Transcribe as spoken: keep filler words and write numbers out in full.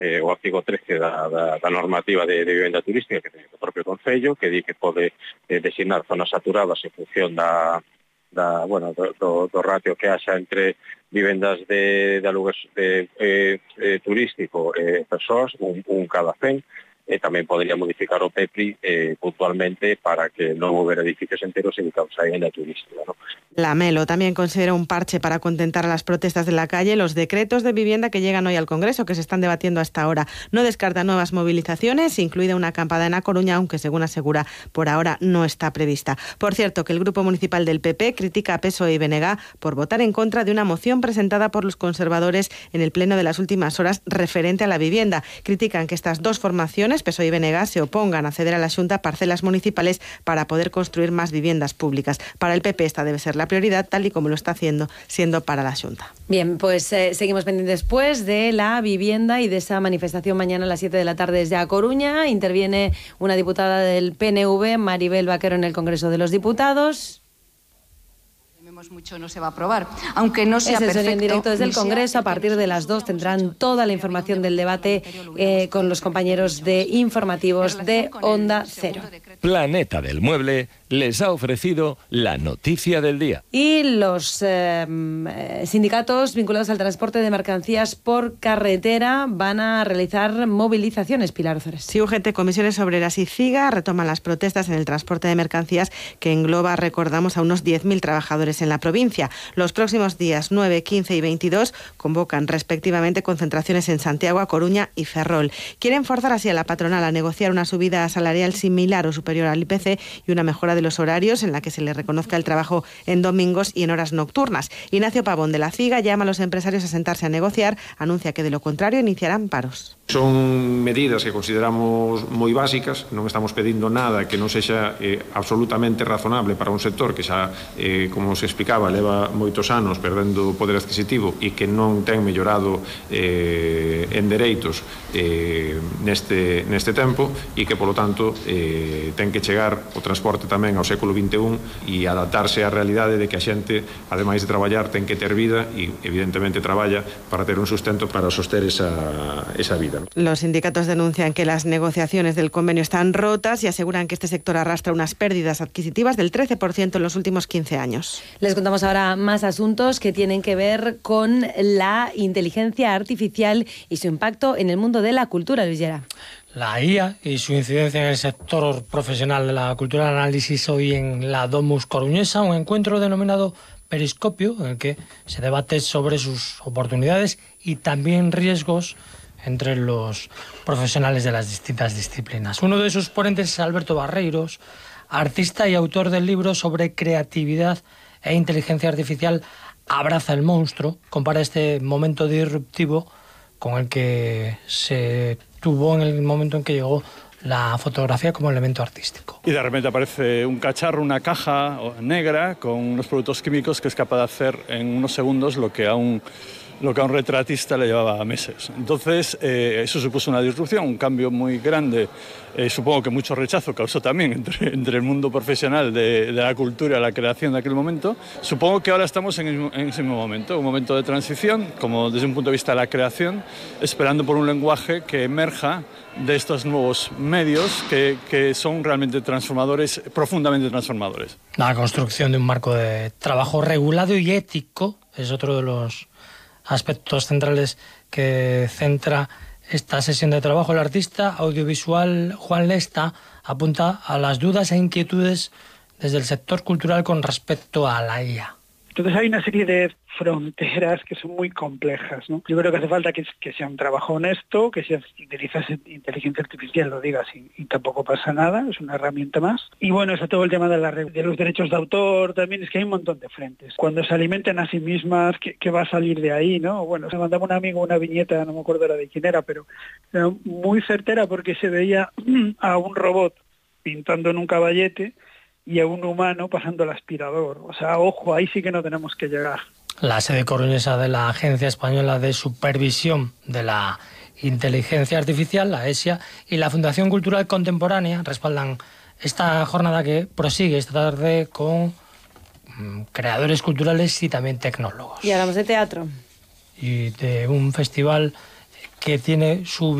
eh, o artigo trece da, da, da normativa de, de vivenda turística que ten o propio Concello, que di que pode eh, designar zonas saturadas en función da, da bueno, do, do, do ratio que haxa entre vivendas de, de alugues de, eh, eh, turístico e eh, persoas, un, un cada cen. Eh, tamén podría modificar o P E P I eh, puntualmente para que non houbera edificios enteros dedicados a vivienda turística, ¿no? La Melo también considera un parche para contentar a las protestas de la calle los decretos de vivienda que llegan hoy al Congreso, que se están debatiendo hasta ahora. No descarta nuevas movilizaciones, incluida una acampada en A Coruña, aunque según asegura, por ahora no está prevista. Por cierto, que el Grupo Municipal del P P critica a P S O E y B N G por votar en contra de una moción presentada por los conservadores en el pleno de las últimas horas referente a la vivienda. Critican que estas dos formaciones, P S O E y B N G, se opongan a ceder a la Xunta parcelas municipales para poder construir más viviendas públicas. Para el P P esta debe ser la prioridad, tal y como lo está haciendo siendo para la Xunta. Bien, pues eh, seguimos pendientes después de la vivienda y de esa manifestación mañana a las siete de la tarde desde A Coruña. Interviene una diputada del P N V, Maribel Vaquero, en el Congreso de los Diputados. Mucho no se va a aprobar, aunque no sea perfecto. En directo desde el Congreso, a partir de las dos tendrán toda la información del debate eh, con los compañeros de informativos de Onda Cero. Planeta del Mueble les ha ofrecido la noticia del día. Y los eh, sindicatos vinculados al transporte de mercancías por carretera van a realizar movilizaciones, Pilar Ozores. Sí, U G T, Comisiones Obreras y CIGA retoman las protestas en el transporte de mercancías que engloba, recordamos, a unos diez mil trabajadores en la provincia. Los próximos días nueve, quince y veintidós convocan respectivamente concentraciones en Santiago, A Coruña y Ferrol. Quieren forzar así a la patronal a negociar una subida salarial similar o superior al I P C y una mejora de los horarios en la que se le reconozca el trabajo en domingos y en horas nocturnas. Ignacio Pavón de la CIGA llama a los empresarios a sentarse a negociar, anuncia que de lo contrario iniciarán paros. Son medidas que consideramos moi básicas, non estamos pedindo nada que non sexa eh, absolutamente razonable para un sector que xa, eh, como se explicaba, leva moitos anos perdendo poder adquisitivo e que non ten mellorado eh, en dereitos eh, neste, neste tempo e que, polo tanto, eh, ten que chegar o transporte tamén ao século vinte e un e adaptarse á realidade de que a xente, ademais de traballar, ten que ter vida e, evidentemente, traballa para ter un sustento para soster esa, esa vida. Los sindicatos denuncian que las negociaciones del convenio están rotas y aseguran que este sector arrastra unas pérdidas adquisitivas del trece por ciento en los últimos quince años. Les contamos ahora más asuntos que tienen que ver con la inteligencia artificial y su impacto en el mundo de la cultura, Luis Llera. La I A y su incidencia en el sector profesional de la cultura de análisis hoy en la Domus Coruñesa, un encuentro denominado Periscopio, en el que se debate sobre sus oportunidades y también riesgos entre los profesionales de las distintas disciplinas. Uno de sus ponentes es Alberto Barreiros, artista y autor del libro sobre creatividad e inteligencia artificial, Abraza el monstruo. Compara este momento disruptivo con el que se tuvo en el momento en que llegó la fotografía como elemento artístico. Y de repente aparece un cacharro, una caja negra con unos productos químicos que es capaz de hacer en unos segundos lo que a un lo que a un retratista le llevaba meses. Entonces, eh, eso supuso una disrupción, un cambio muy grande. Eh, supongo que mucho rechazo causó también entre, entre el mundo profesional de, de la cultura y la creación de aquel momento. Supongo que ahora estamos en, en ese mismo momento, un momento de transición, como desde un punto de vista de la creación, esperando por un lenguaje que emerja de estos nuevos medios que, que son realmente transformadores, profundamente transformadores. La construcción de un marco de trabajo regulado y ético es otro de los aspectos centrales que centra esta sesión de trabajo. El artista audiovisual Juan Lesta apunta a las dudas e inquietudes desde el sector cultural con respecto a la I A. Entonces hay una serie de fronteras que son muy complejas, ¿no? Yo creo que hace falta que, que sea un trabajo honesto, que si utilizas inteligencia artificial lo digas y, y tampoco pasa nada, es una herramienta más. Y bueno, está todo el tema de, la, de los derechos de autor, también es que hay un montón de frentes. Cuando se alimenten a sí mismas, ¿qué, qué va a salir de ahí, no? Bueno, se mandaba un amigo una viñeta, no me acuerdo ahora de quién era, pero era muy certera porque se veía a un robot pintando en un caballete y a un humano pasando el aspirador. O sea, ojo, ahí sí que no tenemos que llegar. La sede coruñesa de la Agencia Española de Supervisión de la Inteligencia Artificial, la ESIA, y la Fundación Cultural Contemporánea respaldan esta jornada que prosigue esta tarde con mm, creadores culturales y también tecnólogos. Y hablamos de teatro. Y de un festival que tiene su